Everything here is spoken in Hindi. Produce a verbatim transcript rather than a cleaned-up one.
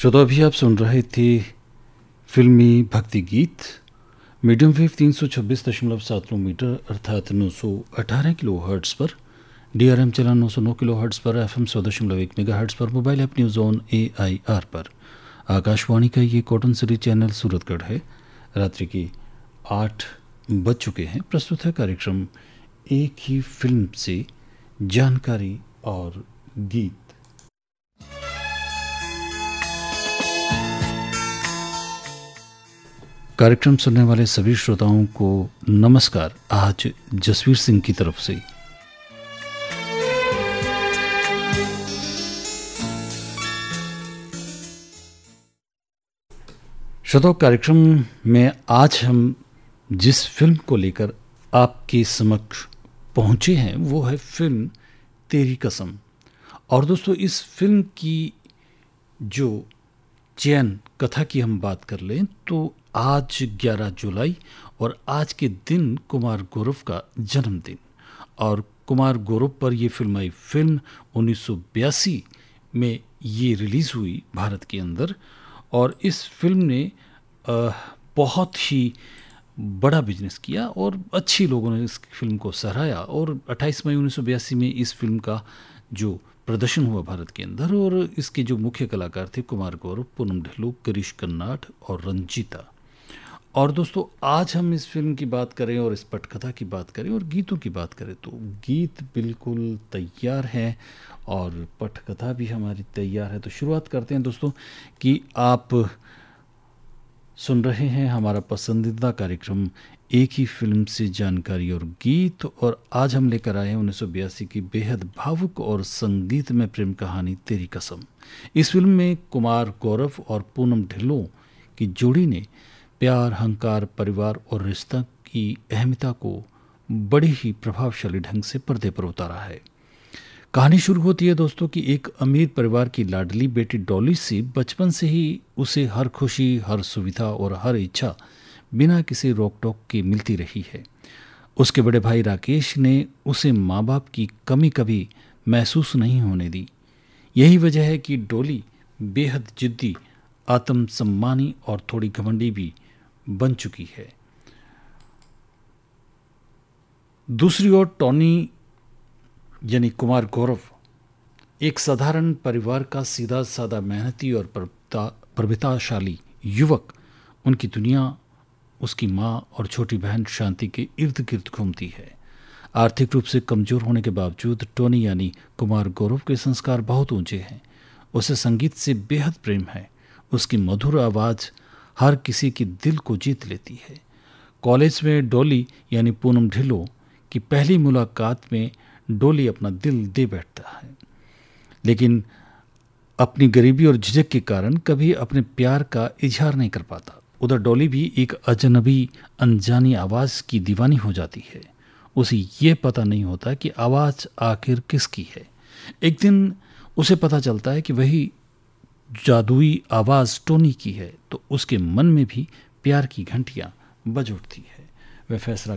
श्रोता, अभी आप सुन रहे थे फिल्मी भक्ति गीत मीडियम वेव तीन सौ छब्बीस दशमलव सात नौ मीटर अर्थात नौ सौ अठारह किलो हर्ट्स पर, डी आर एम चला नौ सौ नौ किलो हर्ट्स पर, एफ एम सौ दशमलव एक मेगा हर्ट्स पर, mobile app news on A I R पर। आकाशवाणी का ये कॉटन सिटी चैनल सूरतगढ़ है। रात्रि के आठ बज चुके हैं। प्रस्तुत है कार्यक्रम एक ही फिल्म से जानकारी और गीत। कार्यक्रम सुनने वाले सभी श्रोताओं को नमस्कार। आज जसवीर सिंह की तरफ से। श्रोताओं, कार्यक्रम में आज हम जिस फिल्म को लेकर आपके समक्ष पहुंचे हैं वो है फिल्म तेरी कसम। और दोस्तों, इस फिल्म की जो चयन कथा की हम बात कर लें तो आज ग्यारह जुलाई और आज के दिन कुमार गौरव का जन्मदिन, और कुमार गौरव पर यह फिल्म आई। फिल्म उन्नीस सौ बयासी में ये रिलीज़ हुई भारत के अंदर, और इस फिल्म ने आ, बहुत ही बड़ा बिजनेस किया और अच्छी लोगों ने इस फिल्म को सराहा। और अट्ठाईस मई उन्नीस सौ बयासी में इस फिल्म का जो प्रदर्शन हुआ भारत के अंदर, और इसके जो मुख्य कलाकार थे कुमार गौरव, पूनम ढिल्लों, गिरीश कर्नाड और रंजीता। और दोस्तों, आज हम इस फिल्म की बात करें और इस पटकथा की बात करें और गीतों की बात करें तो गीत बिल्कुल तैयार हैं और पटकथा भी हमारी तैयार है। तो शुरुआत करते हैं दोस्तों कि आप सुन रहे हैं हमारा पसंदीदा कार्यक्रम एक ही फिल्म से जानकारी और गीत, और आज हम लेकर आए हैं उन्नीस सौ बयासी की बेहद भावुक और संगीतमय प्रेम कहानी तेरी कसम। इस फिल्म में कुमार गौरव और पूनम ढिल्लों की जोड़ी ने प्यार, हंकार, परिवार और रिश्ता की अहमियता को बड़े ही प्रभावशाली ढंग से पर्दे पर उतारा है। कहानी शुरू होती है दोस्तों कि एक अमीर परिवार की लाडली बेटी डॉली से बचपन से ही उसे हर खुशी, हर सुविधा और हर इच्छा बिना किसी रोक टोक के मिलती रही है। उसके बड़े भाई राकेश ने उसे माँ बाप की कमी कभी महसूस नहीं होने दी। यही वजह है कि डॉली बेहद जिद्दी, आत्मसम्मानी और थोड़ी घमंडी भी बन चुकी है। दूसरी ओर टॉनी यानी कुमार गौरव एक साधारण परिवार का सीधा साधा, मेहनती और प्रभिताशाली युवक। उनकी दुनिया उसकी माँ और छोटी बहन शांति के इर्द गिर्द घूमती है। आर्थिक रूप से कमजोर होने के बावजूद टोनी यानी कुमार गौरव के संस्कार बहुत ऊंचे हैं। उसे संगीत से बेहद प्रेम है। उसकी मधुर आवाज़ हर किसी के दिल को जीत लेती है। कॉलेज में डॉली यानी पूनम ढिल्लों की पहली मुलाकात में डॉली अपना दिल दे बैठता है, लेकिन अपनी गरीबी और झिझक के कारण कभी अपने प्यार का इजहार नहीं कर पाता। उधर डॉली भी एक अजनबी, अनजानी आवाज़ की दीवानी हो जाती है। उसे ये पता नहीं होता कि आवाज़ आखिर किसकी है। एक दिन उसे पता चलता है कि वही जादुई आवाज़ टोनी की है, तो उसके मन में भी प्यार की घंटियां बज उठती है। वह फैसला